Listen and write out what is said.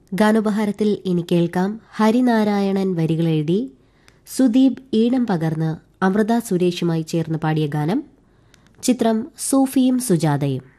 ഗാനോപഹാരത്തിൽ ഇനി കേൾക്കാം ഹരിനാരായണൻ വരികളെഴുതി സുദീപ് ഈണം പകർന്ന് അമൃത സുരേഷുമായി ചേർന്ന് പാടിയ ഗാനം. ചിത്രം സൂഫിയും സുജാതയും.